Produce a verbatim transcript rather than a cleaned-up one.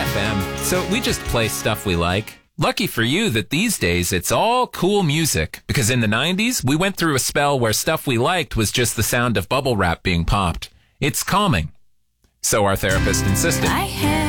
F M, so we just play stuff we like. Lucky for you that these days it's all cool music, because in the nineties, we went through a spell where stuff we liked was just the sound of bubble wrap being popped. It's calming. So our therapist insisted. I had